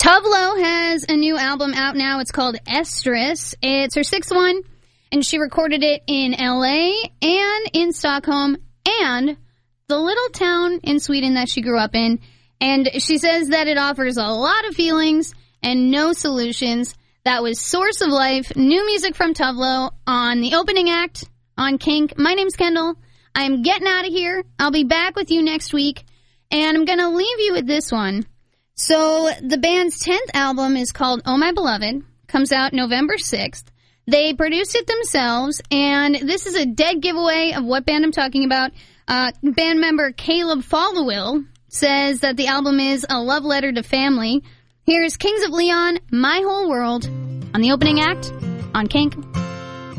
Tove Lo has a new album out now. It's called Estrus. It's her sixth one, and she recorded it in L.A. and in Stockholm and the little town in Sweden that she grew up in. And she says that it offers a lot of feelings and no solutions. That was Source of Life, new music from Tove Lo on the opening act on Kink. My name's Kendall. I'm getting out of here. I'll be back with you next week, and I'm going to leave you with this one. So the band's 10th album is called Oh My Beloved, comes out November 6th. They produced it themselves, and this is a dead giveaway of what band I'm talking about. Band member Caleb Followill says that the album is a love letter to family. Here's Kings of Leon, My Whole World, on the opening act on Kink.